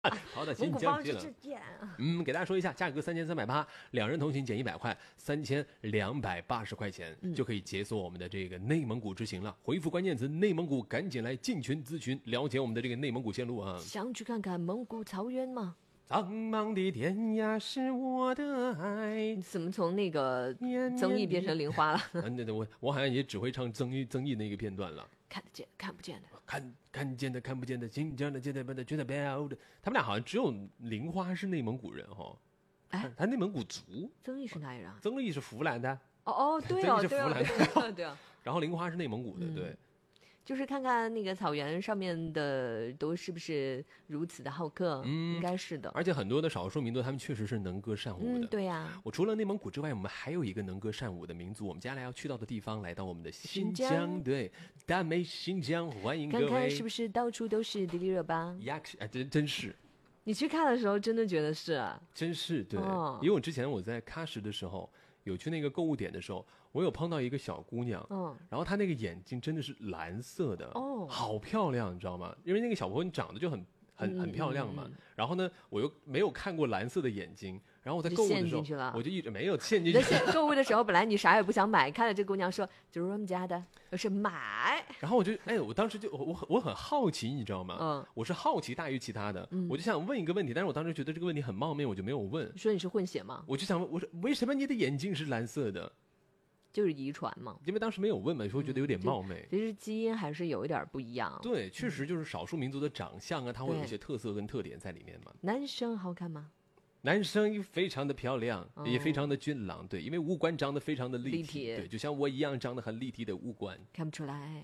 跑到新疆去了。给大家说一下，价格3380，两人同行减100块，3280块钱、就可以解锁我们的这个内蒙古之行了。回复关键词内蒙古，赶紧来进群咨询，了解我们的这个内蒙古线路啊。 想去看看蒙古草原吗？ 苍茫的天涯是我的爱。 你怎么从那个曾毅变成玲花了？ 我好像也只会唱曾毅那个片段了。 看得见看不见的， 看见的看不见的，新疆的见的觉得标的。他们俩好像只有玲花是内蒙古人哈。他内蒙古族。 曾毅是哪里人？ 曾毅是湖南的。 对哦， 曾毅是湖南的。 对啊。 然后玲花是内蒙古的，对。 就是看看那个草原上面的都是不是如此的好客，应该是的。 而且很多的少数民族他们确实是能歌善舞的。 对呀。 我除了内蒙古之外，我们还有一个能歌善舞的民族，我们接下来要去到的地方，来到我们的新疆，对，大美新疆，欢迎各位。 看看是不是到处都是迪丽热巴？ 真是。 你去看的时候真的觉得是啊？ 真是对，因为我之前我在喀什的时候。有去那个购物点的时候，我有碰到一个小姑娘，然后她那个眼睛真的是蓝色的，好漂亮，你知道吗？因为那个小朋友长得就很漂亮嘛。然后呢，我又没有看过蓝色的眼睛，然后我在购物的时候，我就一直没有陷进去。 购物的时候，本来你啥也不想买，看了这姑娘说就是我们家的，我是买。 然后我就我当时就我很好奇，你知道吗？我是好奇大于其他的，我就想问一个问题，但是我当时觉得这个问题很冒昧，我就没有问。 说你是混血吗？ 我就想问，我说为什么你的眼睛是蓝色的？ 就是遗传嘛， 因为当时没有问嘛，所以觉得有点冒昧。 其实基因还是有一点不一样。 对，确实就是少数民族的长相啊，它会有一些特色跟特点在里面嘛。 男生好看吗？ 男生也非常的漂亮，也非常的俊朗，对，因为五官长得非常的立体，对，就像我一样长得很立体的五官。 看不出来。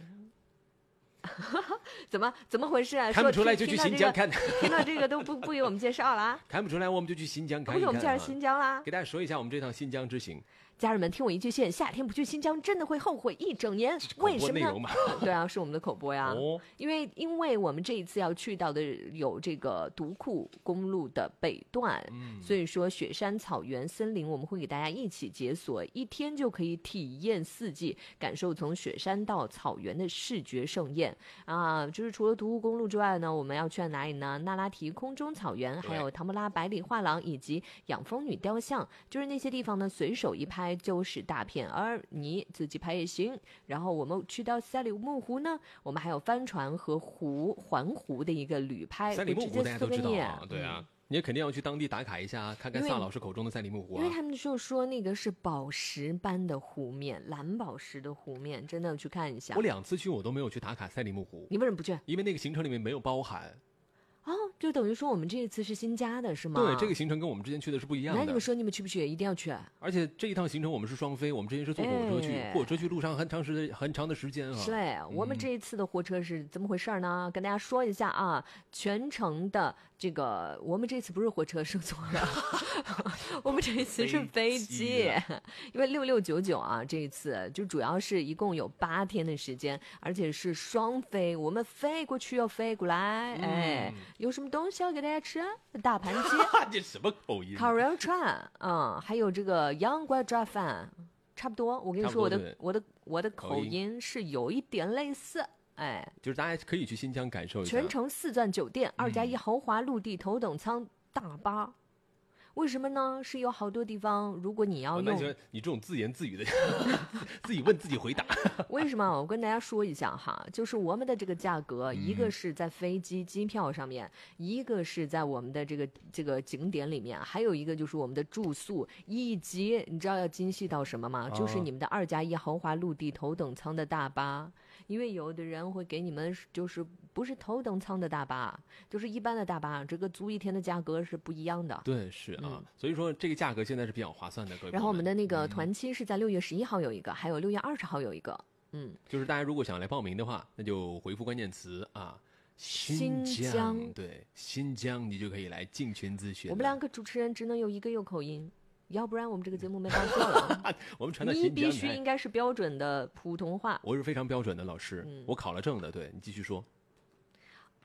怎么回事啊？ 看不出来就去新疆看。 听到这个都不给我们介绍了啊？ 看不出来我们就去新疆看一看。 不给我们介绍新疆啦？ 给大家说一下我们这趟新疆之行。 家人们，听我一句劝，夏天不去新疆真的会后悔一整年。为什么呢？对啊，是我们的口播呀。因为我们这一次要去到的有这个独库公路的北段，所以说雪山、草原、森林，我们会给大家一起解锁，一天就可以体验四季，感受从雪山到草原的视觉盛宴啊！就是除了独库公路之外呢，我们要去哪里呢？那拉提空中草原，还有唐布拉百里画廊以及养蜂女雕像，就是那些地方呢，随手一拍就是大片，而你自己拍也行。然后我们去到赛里木湖呢，我们还有帆船和环湖的一个旅拍。 赛里木湖大家都知道啊，对啊，你也肯定要去当地打卡一下，看看萨老师口中的赛里木湖啊。 因为他们就说那个是宝石般的湖面，蓝宝石的湖面，真的去看一下。 我2次去我都没有去打卡赛里木湖。 你为什么不去？ 因为那个行程里面没有包含。 就等于说我们这一次是新加的是吗？ 对，这个行程跟我们之前去的是不一样的。 那你们说你们去不去？一定要去。 而且这一趟行程我们是双飞，我们之前是坐火车去，火车去路上很长的时间啊。 是嘞，我们这一次的火车是怎么回事呢？跟大家说一下啊，全程的这个我们这次不是火车，说错了，我们这一次是飞机，因为6699啊，这一次就主要是一共有8天的时间，而且是双飞，我们飞过去又飞过来，有什么东西要给大家吃？大盘鸡， 这什么口音？ 烤肉串，还有这个洋瓜抓饭，差不多。我跟你说，我的口音是有一点类似， 就是大家可以去新疆感受一下。 全程4钻酒店，2+1豪华陆地头等舱大巴。为什么呢？是有好多地方，如果你要用， 你这种自言自语的，自己问自己回答。 为什么？我跟大家说一下哈，就是我们的这个价格，一个是在飞机机票上面，一个是在我们的这个景点里面，还有一个就是我们的住宿，以及你知道要精细到什么吗？就是你们的2+1豪华陆地头等舱的大巴，因为有的人会给你们就是不是头等舱的大巴，就是一般的大巴，这个租一天的价格是不一样的。 对，是所以说这个价格现在是比较划算的，各位。 然后我们的那个团期是在6月11号有一个，还有6月20号有一个。 就是大家如果想来报名的话，那就回复关键词新疆，对，新疆你就可以来进群咨询。 我们2个主持人只能有一个有口音，要不然我们这个节目没法做了。 我们传到新疆， 你必须应该是标准的普通话。 我是非常标准的老师，我考了证的。对，你继续说。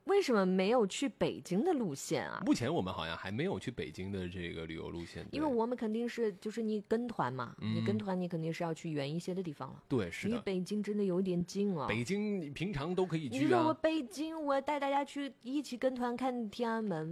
为什么没有去北京的路线啊？ 目前我们好像还没有去北京的这个旅游路线， 因为我们肯定是就是你跟团嘛，你跟团你肯定是要去远一些的地方了。 对，是的。 离北京真的有点近啊。 北京你平常都可以去啊。 你说我北京，我带大家去一起跟团看天安门。